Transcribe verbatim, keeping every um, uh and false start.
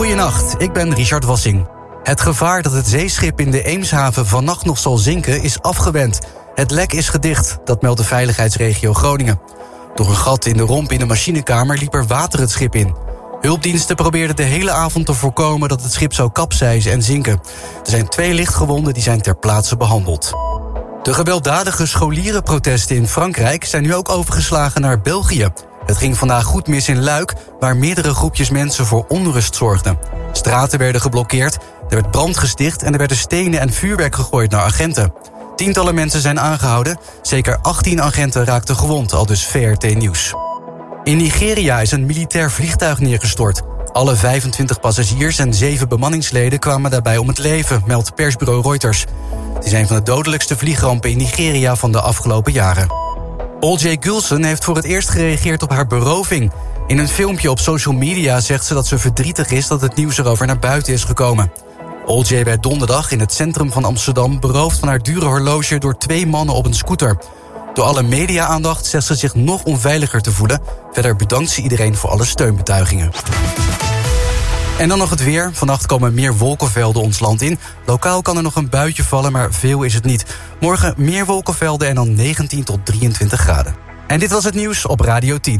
Goedenacht, ik ben Richard Wassing. Het gevaar dat het zeeschip in de Eemshaven vannacht nog zal zinken is afgewend. Het lek is gedicht, dat meldt de veiligheidsregio Groningen. Door een gat in de romp in de machinekamer liep er water het schip in. Hulpdiensten probeerden de hele avond te voorkomen dat het schip zou kapseizen en zinken. Er zijn twee lichtgewonden die zijn ter plaatse behandeld. De gewelddadige scholierenprotesten in Frankrijk zijn nu ook overgeslagen naar België. Het ging vandaag goed mis in Luik, waar meerdere groepjes mensen voor onrust zorgden. Straten werden geblokkeerd, er werd brand gesticht en er werden stenen en vuurwerk gegooid naar agenten. Tientallen mensen zijn aangehouden, zeker achttien agenten raakten gewond, aldus V R T Nieuws. In Nigeria is een militair vliegtuig neergestort. Alle vijfentwintig passagiers en zeven bemanningsleden kwamen daarbij om het leven, meldt persbureau Reuters. Het is een van de dodelijkste vliegrampen in Nigeria van de afgelopen jaren. O J Gulson heeft voor het eerst gereageerd op haar beroving. In een filmpje op social media zegt ze dat ze verdrietig is dat het nieuws erover naar buiten is gekomen. O J werd donderdag in het centrum van Amsterdam beroofd van haar dure horloge door twee mannen op een scooter. Door alle media-aandacht zegt ze zich nog onveiliger te voelen. Verder bedankt ze iedereen voor alle steunbetuigingen. En dan nog het weer. Vannacht komen meer wolkenvelden ons land in. Lokaal kan er nog een buitje vallen, maar veel is het niet. Morgen meer wolkenvelden en dan negentien tot drieëntwintig graden. En dit was het nieuws op Radio tien.